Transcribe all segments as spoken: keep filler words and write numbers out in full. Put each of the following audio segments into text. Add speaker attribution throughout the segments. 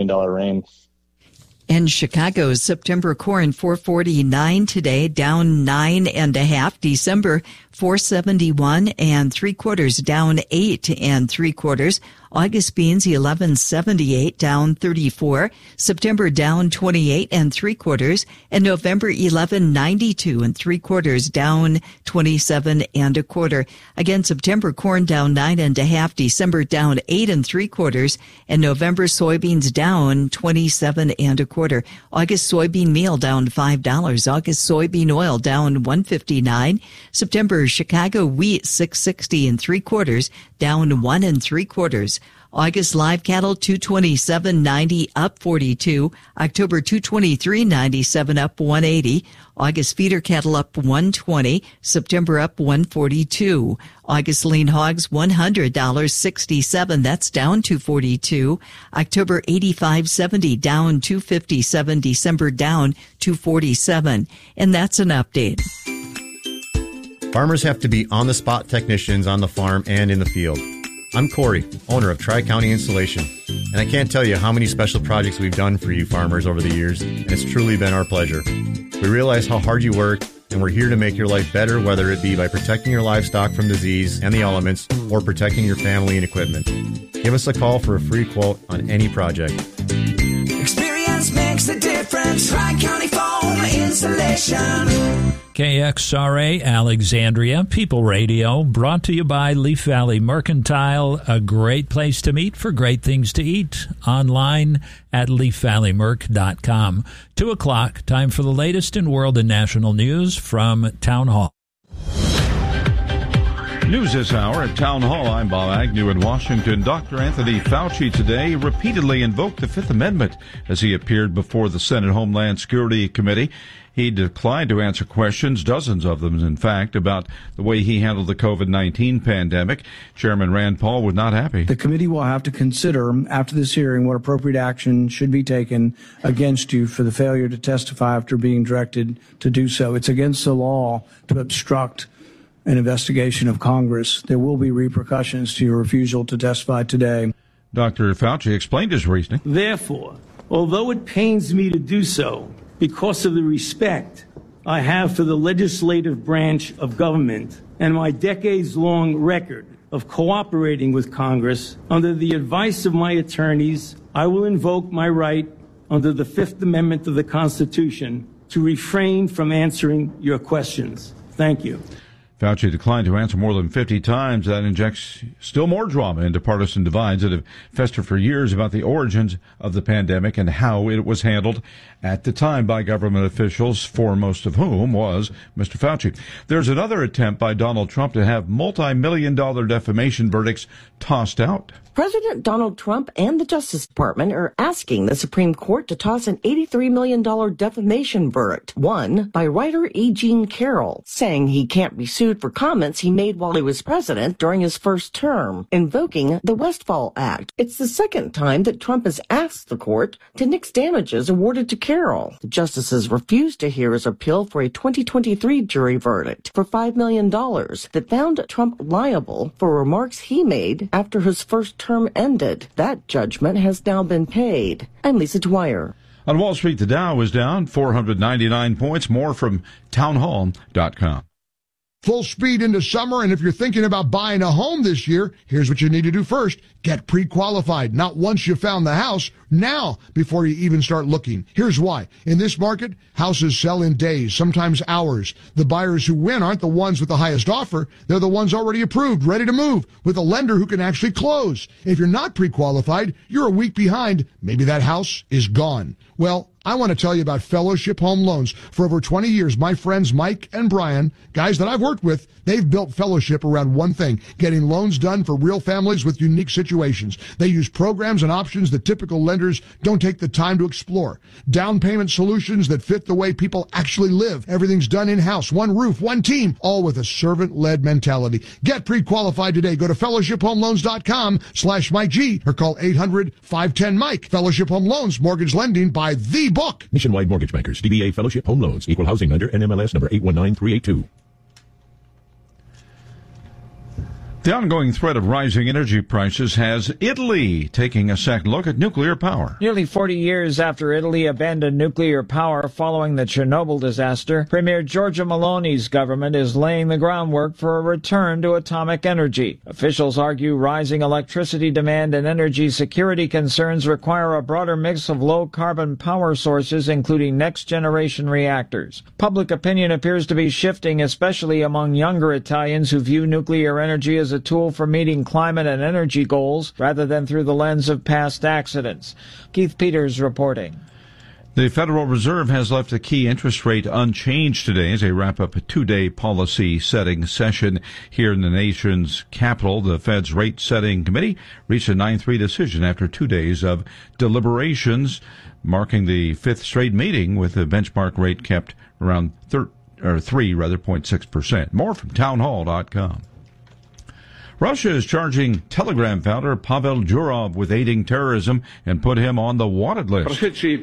Speaker 1: dollar rain.
Speaker 2: In Chicago, September corn four forty-nine today, down nine and a half. December four seventy-one and three quarters, down eight and three quarters. August beans eleven seventy-eight, down thirty-four. September down twenty-eight and three quarters, and November eleven ninety-two and three quarters, down twenty-seven and a quarter. Again, September corn down nine and a half, December down eight and three quarters, and November soybeans down twenty-seven and a quarter. August soybean meal down five dollars. August soybean oil down one fifty-nine. September Chicago wheat six sixty and three quarters, down one and three quarters. August live cattle two twenty-seven ninety, up forty-two. October two twenty-three ninety-seven, up one eighty. August feeder cattle up one twenty. September up one forty-two. August lean hogs one hundred sixty-seven, that's down two forty-two. October eighty-five seventy, down two fifty-seven. December down two forty-seven. And that's an update.
Speaker 3: Farmers have to be on-the-spot technicians on the farm and in the field. I'm Corey, owner of Tri-County Installation, and I can't tell you how many special projects we've done for you farmers over the years, and it's truly been our pleasure. We realize how hard you work, and we're here to make your life better, whether it be by protecting your livestock from disease and the elements, or protecting your family and equipment. Give us a call for a free quote on any project.
Speaker 4: Experience makes a difference. Tri-County Foam Installation.
Speaker 5: K X R A Alexandria, People Radio, brought to you by Leaf Valley Mercantile, a great place to meet for great things to eat. Online at leaf valley merc dot com. Two o'clock, time for the latest in world and national news from Town Hall.
Speaker 6: News this hour at Town Hall. I'm Bob Agnew in Washington. Doctor Anthony Fauci today repeatedly invoked the Fifth Amendment as he appeared before the Senate Homeland Security Committee. He declined to answer questions, dozens of them, in fact, about the way he handled the covid nineteen pandemic. Chairman Rand Paul was not happy.
Speaker 7: The committee will have to consider, after this hearing, what appropriate action should be taken against you for the failure to testify after being directed to do so. It's against the law to obstruct an investigation of Congress. There will be repercussions to your refusal to testify today.
Speaker 6: Doctor Fauci explained his reasoning.
Speaker 8: Therefore, although it pains me to do so, because of the respect I have for the legislative branch of government and my decades-long record of cooperating with Congress, under the advice of my attorneys, I will invoke my right under the Fifth Amendment of the Constitution to refrain from answering your questions. Thank you.
Speaker 6: Fauci declined to answer more than fifty times. That injects still more drama into partisan divides that have festered for years about the origins of the pandemic and how it was handled at the time by government officials, foremost of whom was Mister Fauci. There's another attempt by Donald Trump to have multi-million dollar defamation verdicts tossed out.
Speaker 9: President Donald Trump and the Justice Department are asking the Supreme Court to toss an eighty-three million dollars defamation verdict, won by writer E. Jean Carroll, saying he can't be sued for comments he made while he was president during his first term, invoking the Westfall Act. It's the second time that Trump has asked the court to nix damages awarded to Carroll. The justices refused to hear his appeal for a twenty twenty-three jury verdict for five million dollars that found Trump liable for remarks he made after his first term ended. That judgment has now been paid. I'm Lisa Dwyer.
Speaker 6: On Wall Street, the Dow was down four hundred ninety-nine points. More from town hall dot com.
Speaker 10: Full speed into summer, and if you're thinking about buying a home this year, here's what you need to do first. Get pre-qualified. Not once you found the house, now before you even start looking. Here's why. In this market, houses sell in days, sometimes hours. The buyers who win aren't the ones with the highest offer. They're the ones already approved, ready to move, with a lender who can actually close. If you're not pre-qualified, you're a week behind. Maybe that house is gone. Well, I want to tell you about Fellowship Home Loans. For over twenty years, my friends Mike and Brian, guys that I've worked with, they've built Fellowship around one thing, getting loans done for real families with unique situations. They use programs and options that typical lenders don't take the time to explore. Down payment solutions that fit the way people actually live. Everything's done in-house, one roof, one team, all with a servant-led mentality. Get pre-qualified today. Go to fellowship home loans dot com slash Mike G or call eight hundred five one zero Mike. Fellowship Home Loans, mortgage lending by the book.
Speaker 11: Nationwide Mortgage Bankers, D B A Fellowship Home Loans, Equal Housing Lender, N M L S number eight one nine three eight two.
Speaker 6: The ongoing threat of rising energy prices has Italy taking a second look at nuclear power.
Speaker 1: Nearly forty years after Italy abandoned nuclear power following the Chernobyl disaster, Premier Giorgia Meloni's government is laying the groundwork for a return to atomic energy. Officials argue rising electricity demand and energy security concerns require a broader mix of low-carbon power sources, including next-generation reactors. Public opinion appears to be shifting, especially among younger Italians who view nuclear energy as a tool for meeting climate and energy goals rather than through the lens of past accidents. Keith Peters reporting.
Speaker 6: The Federal Reserve has left the key interest rate unchanged today as they wrap up a two-day policy-setting session here in the nation's capital. The Fed's rate-setting committee reached a nine three decision after two days of deliberations, marking the fifth straight meeting with the benchmark rate kept around thir- or three, rather, zero point six percent. More from townhall dot com. Russia is charging Telegram founder Pavel Durov with aiding terrorism and put him on the wanted list.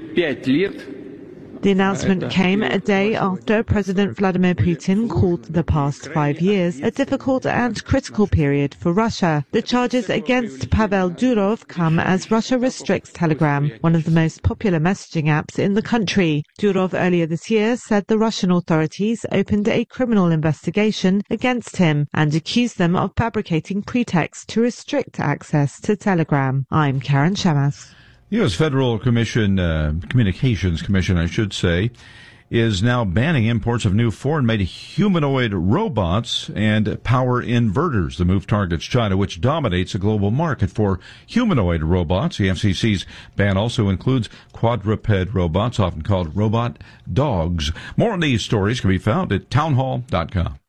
Speaker 12: The announcement came a day after President Vladimir Putin called the past five years a difficult and critical period for Russia. The charges against Pavel Durov come as Russia restricts Telegram, one of the most popular messaging apps in the country. Durov earlier this year said the Russian authorities opened a criminal investigation against him and accused them of fabricating pretexts to restrict access to Telegram. I'm Karen Shamas.
Speaker 6: The U S Federal Commission, uh, Communications Commission, I should say, is now banning imports of new foreign-made humanoid robots and power inverters. The move targets China, which dominates the global market for humanoid robots. The F C C's ban also includes quadruped robots, often called robot dogs. More on these stories can be found at townhall dot com.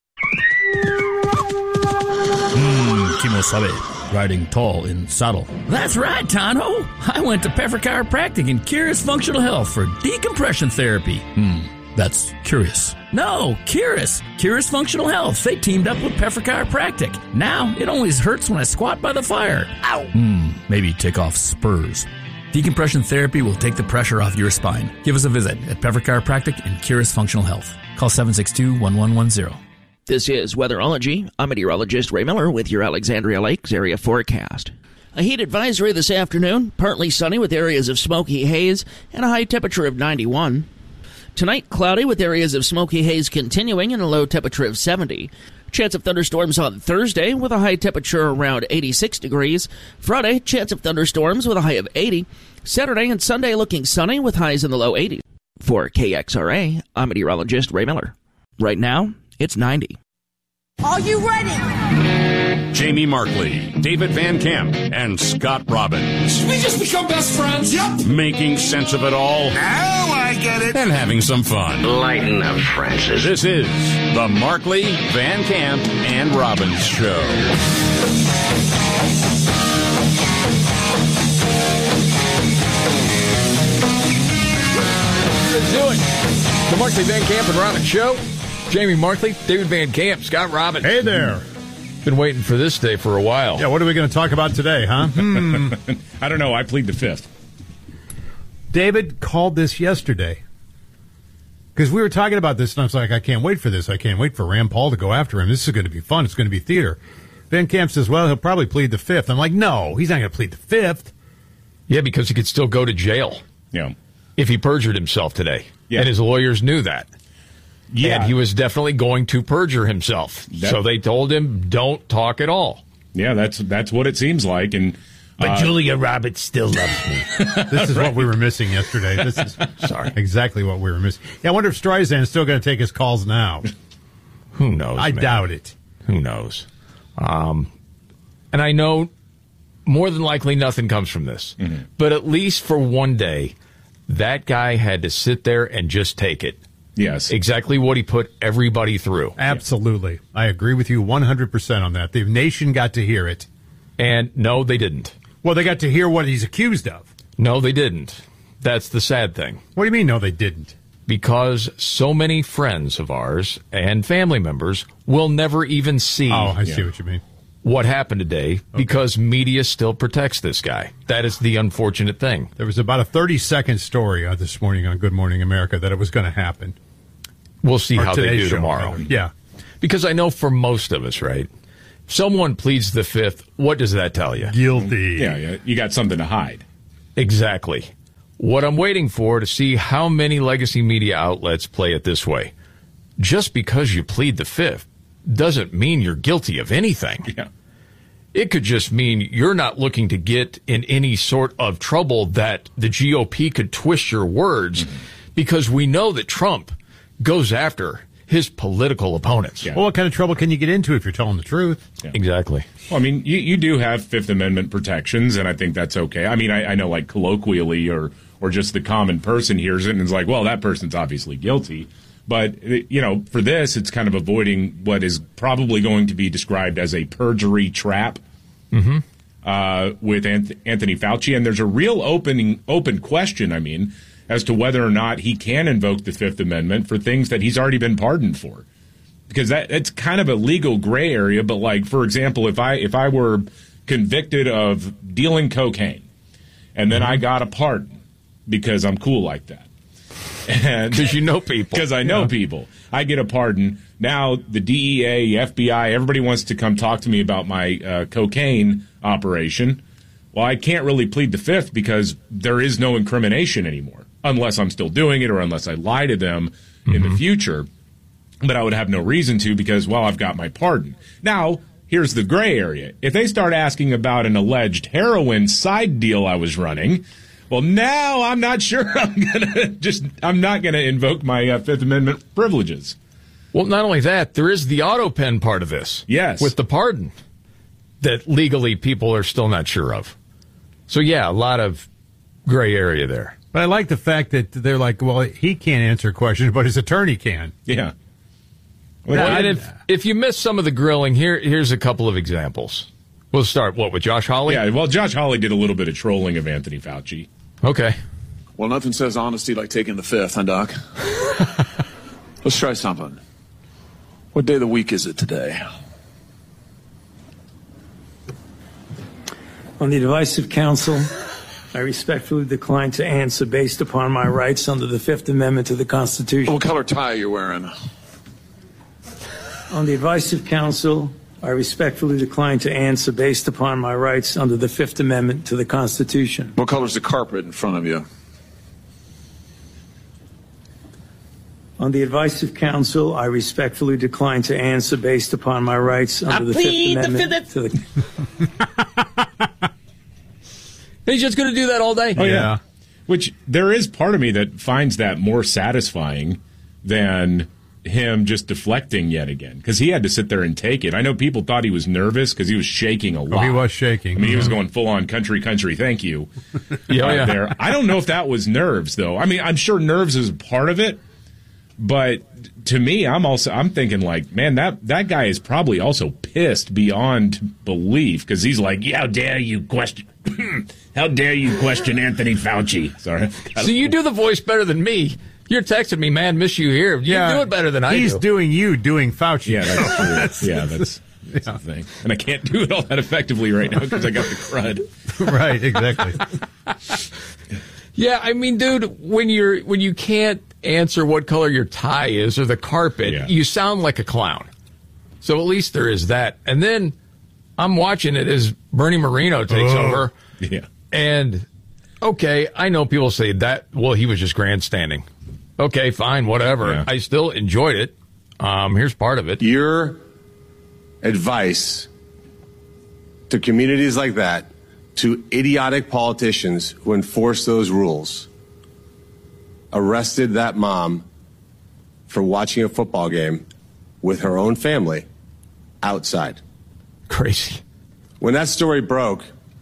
Speaker 13: Mmm, kimosabe. Riding tall in saddle.
Speaker 14: That's right, Tano. I went to Pfeffer Chiropractic and Curious Functional Health for decompression therapy.
Speaker 13: Hmm, that's curious.
Speaker 14: No, Curious. Curious Functional Health. They teamed up with Pfeffer Chiropractic. Now, it always hurts when I squat by the fire. Ow!
Speaker 13: Hmm, maybe take off spurs.
Speaker 14: Decompression therapy will take the pressure off your spine. Give us a visit at Pfeffer Chiropractic and Curious Functional Health. Call seven six two, one one one zero.
Speaker 15: This is Weatherology. I'm meteorologist Ray Miller with your Alexandria Lakes area forecast. A heat advisory this afternoon, partly sunny with areas of smoky haze and a high temperature of ninety-one. Tonight, cloudy with areas of smoky haze continuing and a low temperature of seventy. Chance of thunderstorms on Thursday with a high temperature around eighty-six degrees. Friday, chance of thunderstorms with a high of eighty. Saturday and Sunday looking sunny with highs in the low eighties. For K X R A, I'm meteorologist Ray Miller. Right now, it's ninety.
Speaker 16: Are you ready?
Speaker 11: Jamie Markley, David Van Camp, and Scott Robbins.
Speaker 16: We just become best friends. Yep.
Speaker 11: Making sense of it all.
Speaker 16: Now I get it.
Speaker 11: And having some fun.
Speaker 17: Lighten up, Francis.
Speaker 11: This is the Markley, Van Camp, and Robbins Show.
Speaker 18: Let's do it. The Markley, Van Camp, and Robbins Show. Jamie Markley, David Van Camp, Scott Robbins.
Speaker 19: Hey there.
Speaker 18: Been waiting for this day for a while.
Speaker 19: Yeah, what are we going to talk about today, huh?
Speaker 11: Hmm. I don't know. I plead the fifth.
Speaker 19: David called this yesterday. Because we were talking about this, and I was like, I can't wait for this. I can't wait for Rand Paul to go after him. This is going to be fun. It's going to be theater. Van Camp says, well, he'll probably plead the fifth. I'm like, no, he's not going to plead the fifth.
Speaker 18: Yeah, because he could still go to jail.
Speaker 11: Yeah.
Speaker 18: If he perjured himself today.
Speaker 11: Yeah.
Speaker 18: And his lawyers knew that.
Speaker 11: Yeah.
Speaker 18: And he was definitely going to perjure himself. That, so they told him, don't talk at all.
Speaker 11: Yeah, that's that's what it seems like. And
Speaker 13: But uh, Julia Roberts still loves me.
Speaker 19: This is right. what we were missing yesterday. This is sorry, exactly what we were missing. Yeah, I wonder if Streisand's still going to take his calls now.
Speaker 18: Who knows?
Speaker 19: I
Speaker 18: man.
Speaker 19: doubt it.
Speaker 18: Who knows? Um, and I know more than likely nothing comes from this. Mm-hmm. But at least for one day, that guy had to sit there and just take it.
Speaker 11: Yes.
Speaker 18: Exactly what he put everybody through.
Speaker 19: Absolutely. I agree with you one hundred percent on that. The nation got to hear it.
Speaker 18: And no, they didn't.
Speaker 19: Well, they got to hear what he's accused of.
Speaker 18: No, they didn't. That's the sad thing.
Speaker 19: What do you mean, no, they didn't?
Speaker 18: Because so many friends of ours and family members will never even see.
Speaker 19: Oh, I yeah. see what you mean.
Speaker 18: What happened today okay. because media still protects this guy. That is the unfortunate thing.
Speaker 19: There was about a thirty-second story uh, this morning on Good Morning America that it was going to happen.
Speaker 18: We'll see
Speaker 19: or
Speaker 18: how they do
Speaker 19: show,
Speaker 18: tomorrow.
Speaker 19: Yeah.
Speaker 18: Because I know for most of us, right, someone pleads the fifth, what does that tell you?
Speaker 19: Guilty.
Speaker 17: Yeah, yeah, you got something to hide.
Speaker 18: Exactly. What I'm waiting for to see how many legacy media outlets play it this way. Just because you plead the fifth doesn't mean you're guilty of anything.
Speaker 17: Yeah.
Speaker 18: It could just mean you're not looking to get in any sort of trouble that the G O P could twist your words, mm-hmm. because we know that Trump goes after his political opponents.
Speaker 17: Yeah.
Speaker 19: Well, what kind of trouble can you get into if you're telling the truth?
Speaker 17: Yeah.
Speaker 18: Exactly.
Speaker 17: Well, I mean, you, you do have Fifth Amendment protections, and I think that's okay. I mean, I, I know, like, colloquially or, or just the common person hears it and is like, well, that person's obviously guilty. But, you know, for this, it's kind of avoiding what is probably going to be described as a perjury trap
Speaker 18: mm-hmm.
Speaker 17: uh, with Anthony Fauci. And there's a real open, open question, I mean, as to whether or not he can invoke the Fifth Amendment for things that he's already been pardoned for. Because that it's kind of a legal gray area. But, like, for example, if I if I were convicted of dealing cocaine and then mm-hmm. I got a pardon because I'm cool like that.
Speaker 18: Because you know people.
Speaker 17: Because I know
Speaker 18: yeah.
Speaker 17: people. I get a pardon. Now the D E A, the F B I, everybody wants to come talk to me about my uh, cocaine operation. Well, I can't really plead the fifth because there is no incrimination anymore, unless I'm still doing it or unless I lie to them mm-hmm. in the future. But I would have no reason to because, well, I've got my pardon. Now, here's the gray area. If they start asking about an alleged heroin side deal I was running, well, now I'm not sure I'm gonna just I'm not gonna invoke my uh, Fifth Amendment privileges.
Speaker 18: Well, not only that, there is the auto pen part of this.
Speaker 17: Yes,
Speaker 18: with the pardon that legally people are still not sure of. So yeah, a lot of gray area there.
Speaker 19: But I like the fact that they're like, well, he can't answer questions, but his attorney can.
Speaker 17: Yeah.
Speaker 18: Well, and if if you missed some of the grilling, here here's a couple of examples. We'll start, what, with Josh Hawley?
Speaker 17: Yeah, well, Josh Hawley did a little bit of trolling of Anthony Fauci.
Speaker 18: Okay.
Speaker 20: Well, nothing says honesty like taking the fifth, huh, Doc? Let's try something. What day of the week is it today?
Speaker 8: On the advice of counsel, I respectfully decline to answer based upon my rights under the Fifth Amendment to the Constitution.
Speaker 20: What color tie are you wearing?
Speaker 8: On the advice of counsel, I respectfully decline to answer based upon my rights under the Fifth Amendment to the Constitution.
Speaker 20: What color is the carpet in front of you?
Speaker 8: On the advice of counsel, I respectfully decline to answer based upon my rights under
Speaker 15: I
Speaker 8: the Fifth
Speaker 15: plead the
Speaker 8: Amendment
Speaker 15: fifth.
Speaker 8: to the...
Speaker 18: He's just going to do that all day?
Speaker 17: Oh, yeah. yeah. Which there is part of me that finds that more satisfying than him just deflecting yet again, because he had to sit there and take it. I know people thought he was nervous because he was shaking a lot.
Speaker 19: Oh, he was shaking.
Speaker 17: I mean,
Speaker 19: yeah.
Speaker 17: he was going full on country, country, thank you.
Speaker 18: yeah, yeah.
Speaker 17: There. I don't know if that was nerves, though. I mean, I'm sure nerves is part of it, but to me, I'm also I'm thinking like, man, that that guy is probably also pissed beyond belief because he's like, yeah, how dare you question, how dare you question Anthony Fauci? Sorry.
Speaker 18: So you do the voice better than me. You're texting me, man, miss you here. You
Speaker 19: yeah,
Speaker 18: do it better than I
Speaker 19: he's
Speaker 18: do.
Speaker 19: He's doing you doing Fauci.
Speaker 17: Yeah, that's true. that's, yeah, that's, that's
Speaker 19: yeah.
Speaker 17: the thing. And I can't do it all that effectively right now because I got the crud.
Speaker 19: Right, exactly.
Speaker 18: Yeah, I mean, dude, when you're when you can't answer what color your tie is or the carpet,
Speaker 17: yeah.
Speaker 18: you sound like a clown. So at least there is that. And then I'm watching it as Bernie Moreno takes
Speaker 17: oh.
Speaker 18: over.
Speaker 17: Yeah.
Speaker 18: And, okay, I know people say that, well, he was just grandstanding. Okay, fine, whatever.
Speaker 17: Yeah.
Speaker 18: I still enjoyed it. Um, here's part of it.
Speaker 21: Your advice to communities like that, to idiotic politicians who enforce those rules, arrested that mom for watching a football game with her own family outside.
Speaker 18: Crazy.
Speaker 21: When that story broke,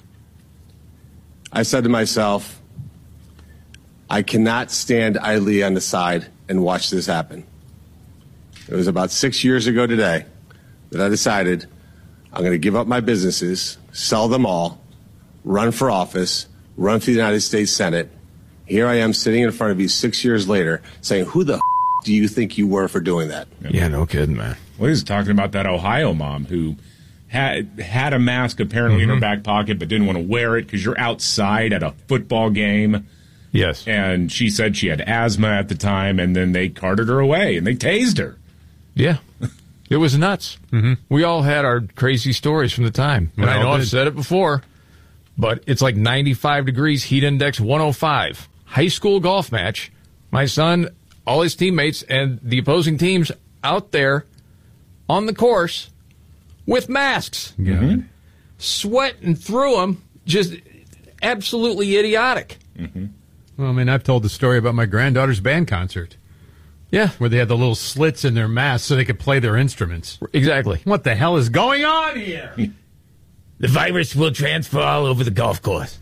Speaker 21: I said to myself, I cannot stand idly on the side and watch this happen. It was about six years ago today that I decided I'm going to give up my businesses, sell them all, run for office, run for the United States Senate. Here I am sitting in front of you six years later saying, who the f- do you think you were for doing that?
Speaker 18: Yeah, no kidding, man.
Speaker 17: Well, he was talking about that Ohio mom who had had a mask apparently mm-hmm. in her back pocket but didn't want to wear it because you're outside at a football game.
Speaker 18: Yes.
Speaker 17: And she said she had asthma at the time, and then they carted her away, and they tased her.
Speaker 18: Yeah. It was nuts.
Speaker 19: Mm-hmm.
Speaker 18: We all had our crazy stories from the time. And
Speaker 19: We
Speaker 18: I know
Speaker 19: all
Speaker 18: I've
Speaker 19: did.
Speaker 18: said it before, but it's like ninety-five degrees, heat index one oh five. High school golf match. My son, all his teammates, and the opposing teams out there on the course with masks.
Speaker 19: Mm-hmm.
Speaker 18: Sweating through them. Just absolutely idiotic.
Speaker 19: Mm-hmm. Well, I mean, I've told the story about my granddaughter's band concert.
Speaker 18: Yeah.
Speaker 19: Where they had the little slits in their masks so they could play their instruments.
Speaker 18: Exactly.
Speaker 19: What the hell is going on here?
Speaker 2: The virus will transfer all over the golf course.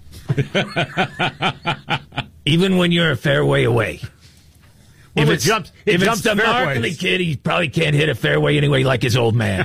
Speaker 2: Even when you're a fairway away.
Speaker 19: Well,
Speaker 2: if
Speaker 19: it
Speaker 2: it's,
Speaker 19: jumps- it
Speaker 2: if
Speaker 19: jumps
Speaker 2: it's the
Speaker 19: fairways.
Speaker 2: Markley kid, he probably can't hit a fairway anyway like his old man.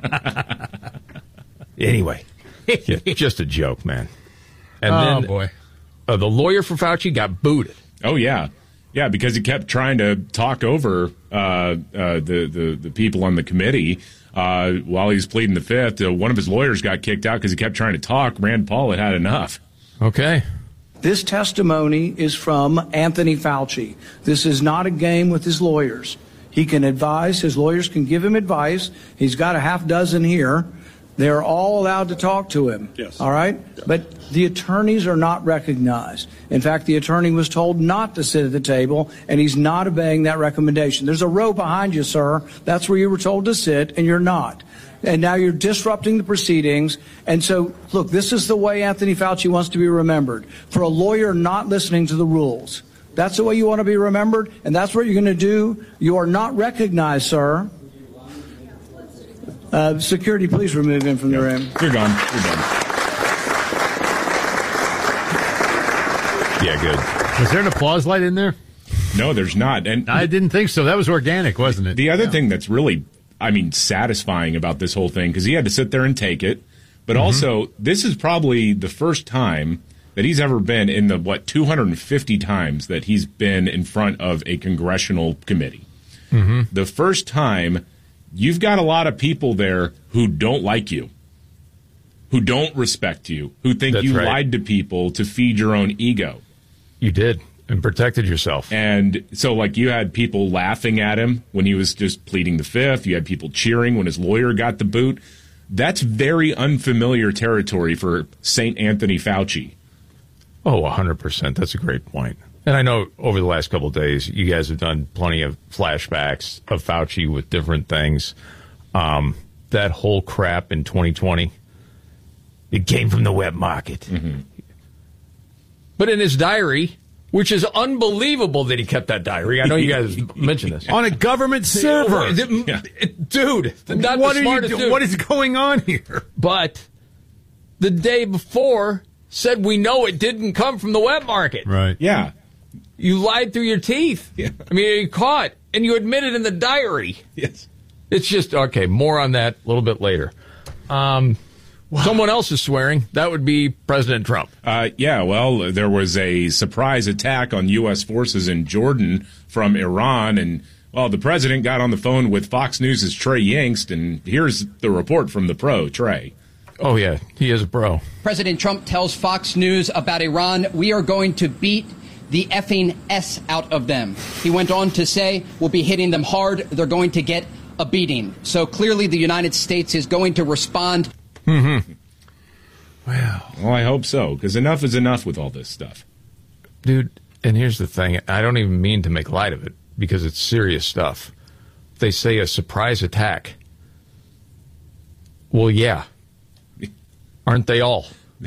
Speaker 2: Anyway.
Speaker 18: Yeah, just a joke, man. And
Speaker 19: Oh,
Speaker 18: then,
Speaker 19: boy.
Speaker 18: Uh, the lawyer for Fauci got booted.
Speaker 17: Oh, yeah. Yeah, because he kept trying to talk over uh, uh, the, the, the people on the committee uh, while he was pleading the fifth. Uh, one of his lawyers got kicked out because he kept trying to talk. Rand Paul had had enough.
Speaker 18: Okay.
Speaker 7: This testimony is from Anthony Fauci. This is not a game with his lawyers. He can advise. His lawyers can give him advice. He's got a half dozen here. They're all allowed to talk to him.
Speaker 20: Yes.
Speaker 7: All right? But the attorneys are not recognized. In fact, the attorney was told not to sit at the table, and he's not obeying that recommendation. There's a row behind you, sir. That's where you were told to sit, and you're not. And now you're disrupting the proceedings. And so, look, this is the way Anthony Fauci wants to be remembered. For a lawyer not listening to the rules. That's the way you want to be remembered, and that's what you're going to do. You are not recognized, sir. Uh, security, please remove him from the room.
Speaker 17: You're gone. You're done.
Speaker 18: Yeah, good.
Speaker 19: Was there an applause light in there?
Speaker 17: No, there's not. And
Speaker 19: I didn't think so. That was organic, wasn't it?
Speaker 17: The other thing that's really, I mean, satisfying about this whole thing, because he had to sit there and take it, but
Speaker 19: Mm-hmm.
Speaker 17: also this is probably the first time that he's ever been in the, what, two hundred fifty times that he's been in front of a congressional committee.
Speaker 18: Mm-hmm.
Speaker 17: The first time you've got a lot of people there who don't like you, who don't respect you, who think
Speaker 18: That's
Speaker 17: you
Speaker 18: right.
Speaker 17: lied to people to feed your own ego.
Speaker 18: You did, and protected yourself.
Speaker 17: And so, like, you had people laughing at him when he was just pleading the fifth. You had people cheering when his lawyer got the boot. That's very unfamiliar territory for Saint Anthony Fauci.
Speaker 18: Oh, one hundred percent. That's a great point. And I know over the last couple of days, you guys have done plenty of flashbacks of Fauci with different things. Um, that whole crap in twenty twenty,
Speaker 2: It came from the wet market.
Speaker 18: Mm-hmm. But in his diary, which is unbelievable that he kept that diary. I know you guys mentioned this.
Speaker 19: On a government server.
Speaker 18: Yeah. Dude, not
Speaker 19: what
Speaker 18: the
Speaker 19: are you
Speaker 18: smartest
Speaker 19: do-
Speaker 18: dude.
Speaker 19: What is going on here?
Speaker 18: But the day before said we know it didn't come from the wet market.
Speaker 19: Right.
Speaker 17: Yeah.
Speaker 18: You lied through your teeth.
Speaker 17: Yeah.
Speaker 18: I mean, you caught, and you admitted in the diary.
Speaker 17: Yes.
Speaker 18: It's just, okay, more on that a little bit later. Um, Someone else is swearing. That would be President Trump.
Speaker 17: Uh, yeah, well, there was a surprise attack on U S forces in Jordan from Iran, and, well, the president got on the phone with Fox News' Trey Yingst, and here's the report from the pro, Trey.
Speaker 18: Oh, yeah, he is a pro.
Speaker 22: President Trump tells Fox News about Iran, we are going to beat the effing S out of them. He went on to say, we'll be hitting them hard. They're going to get a beating. So clearly the United States is going to respond.
Speaker 18: Mm-hmm.
Speaker 17: Well, well, I hope so, because enough is enough with all this stuff.
Speaker 18: Dude, and here's the thing. I don't even mean to make light of it, because it's serious stuff. They say a surprise attack. Well, yeah. Aren't they all?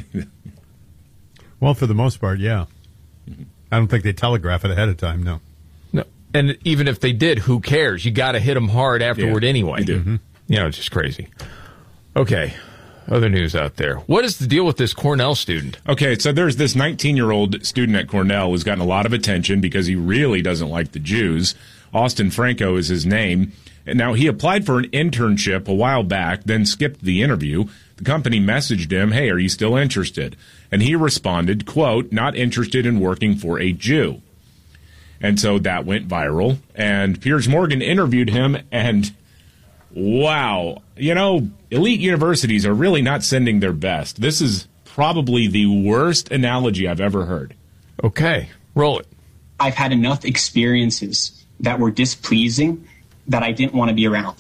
Speaker 19: Well, for the most part, yeah. I don't think they telegraph it ahead of time, no.
Speaker 18: No. And even if they did, who cares? You got to hit them hard afterward
Speaker 17: Yeah,
Speaker 18: anyway.
Speaker 17: you do.
Speaker 18: Mm-hmm. You know, it's just crazy. Okay. Other news out there. What is the deal with this Cornell student?
Speaker 17: Okay, so there's this nineteen-year-old student at Cornell who's gotten a lot of attention because he really doesn't like the Jews. Austin Franco is his name. And now, he applied for an internship a while back, then skipped the interview. The company messaged him, hey, are you still interested? And he responded, quote, not interested in working for a Jew. And so that went viral. And Piers Morgan interviewed him, and wow, you know, elite universities are really not sending their best. This is probably the worst analogy I've ever heard.
Speaker 18: Okay, roll it.
Speaker 23: I've had enough experiences that were displeasing that I didn't want to be around them.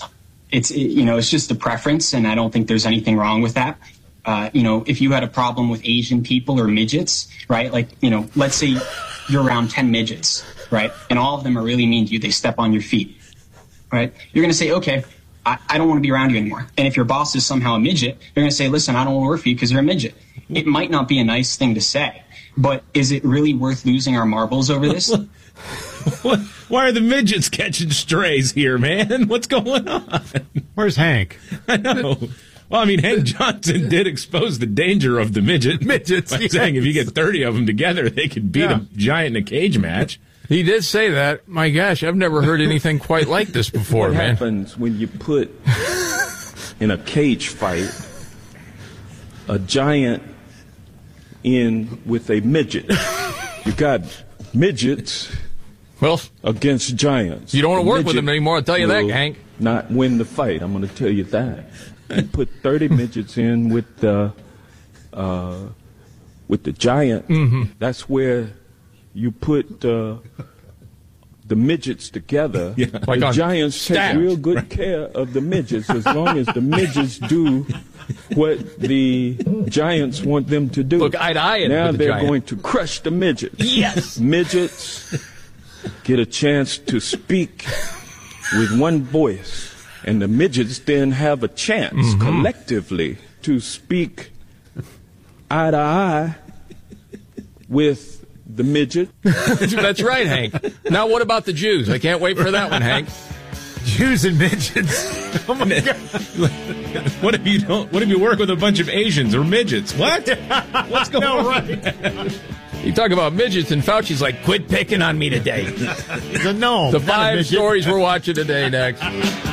Speaker 3: it's, it, you know, it's just a preference, and I don't think there's anything wrong with that. Uh, you know, if you had a problem with Asian people or midgets, right? Like, you know, let's say you're around ten midgets, right? And all of them are really mean to you. They step on your feet, right? You're going to say, okay, I, I don't want to be around you anymore. And if your boss is somehow a midget, you're going to say, listen, I don't want to work for you because you're a midget. It might not be a nice thing to say, but is it really worth losing our marbles over this?
Speaker 17: Why are the midgets catching strays here, man? What's going on?
Speaker 19: Where's Hank?
Speaker 17: I know. Well, I mean, Hank Johnson did expose the danger of the midget. Midgets. By yes. saying if you get thirty of them together, they could beat yeah. a giant in a cage match.
Speaker 18: He did say that. My gosh, I've never heard anything quite like this before,
Speaker 4: what
Speaker 18: man.
Speaker 4: What happens when you put in a cage fight a giant in with a midget? You got midgets
Speaker 18: well
Speaker 4: against giants.
Speaker 18: You don't want to work with them anymore, I'll tell you that, Hank.
Speaker 4: Not win the fight, I'm going to tell you that. You put thirty midgets in with the uh, with the giant.
Speaker 18: Mm-hmm.
Speaker 4: That's where you put uh, the midgets together.
Speaker 18: Yeah, like
Speaker 4: the giants
Speaker 18: staff.
Speaker 4: take real good right. care of the midgets as long as the midgets do what the giants want them to do.
Speaker 18: Look eye to eye.
Speaker 4: Now
Speaker 18: the
Speaker 4: they're
Speaker 18: giant.
Speaker 4: going to crush the midgets.
Speaker 18: Yes,
Speaker 4: midgets get a chance to speak with one voice. And the midgets then have a chance mm-hmm. collectively to speak eye to eye with the midget.
Speaker 18: That's right, Hank. Now what about the Jews? I can't wait for that one, Hank.
Speaker 19: Jews and midgets. Oh my God.
Speaker 17: What if you don't? What if you work with a bunch of Asians or midgets? What? What's going
Speaker 19: no,
Speaker 17: on?
Speaker 19: Right.
Speaker 18: You talk about midgets, and Fauci's like, quit picking on me today.
Speaker 19: No,
Speaker 18: the five stories we're watching today next.